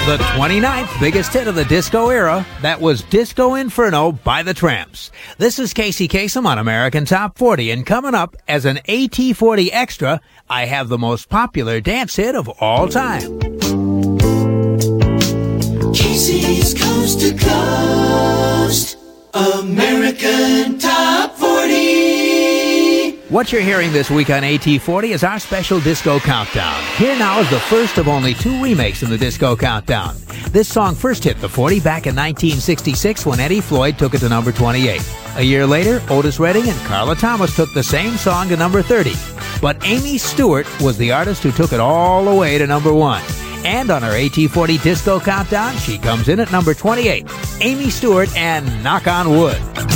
The 29th biggest hit of the disco era, that was Disco Inferno by the Tramps. This is Casey Kasem on American Top 40, and coming up as an AT40 Extra, I have the most popular dance hit of all time. Casey's Coast to Coast, American Top 40. What you're hearing this week on AT40 is our special Disco Countdown. Here now is the first of only 2 remakes in the Disco Countdown. This song first hit the 40 back in 1966 when Eddie Floyd took it to number 28. A year later, Otis Redding and Carla Thomas took the same song to number 30. But Amy Stewart was the artist who took it all the way to number 1. And on our AT40 Disco Countdown, she comes in at number 28. Amy Stewart and Knock on Wood.